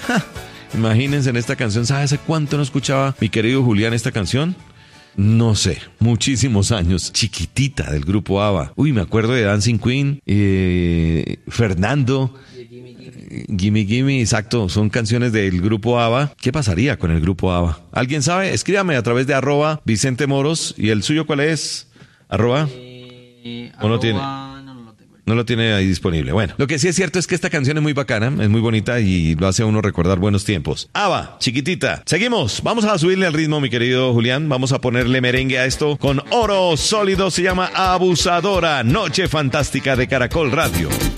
Imagínense en esta canción. ¿Sabe hace cuánto no escuchaba mi querido Julián esta canción? No sé, muchísimos años. Chiquitita, del grupo ABBA. Uy, me acuerdo de Dancing Queen, Fernando, Gimme Gimme, exacto, son canciones del grupo ABBA. ¿Qué pasaría con el grupo ABBA? ¿Alguien sabe? Escríbame a través de @Vicente Moros. ¿Y el suyo cuál es? ¿Arroba? ¿O no tiene? No lo tiene ahí disponible. Bueno, lo que sí es cierto es que esta canción es muy bacana, es muy bonita y lo hace a uno recordar buenos tiempos. ABBA, Chiquitita. Seguimos, vamos a subirle al ritmo, mi querido Julián. Vamos a ponerle merengue a esto con Oro Sólido. Se llama Abusadora. Noche Fantástica de Caracol Radio.